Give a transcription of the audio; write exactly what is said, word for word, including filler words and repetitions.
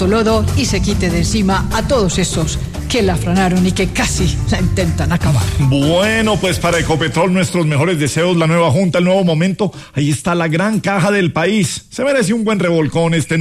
harto lodo y se quite de encima a todos esos que la afranaron y que casi la intentan acabar. Bueno, pues para Ecopetrol nuestros mejores deseos, la nueva junta, el nuevo momento. Ahí está la gran caja del país. Se merece un buen revolcón este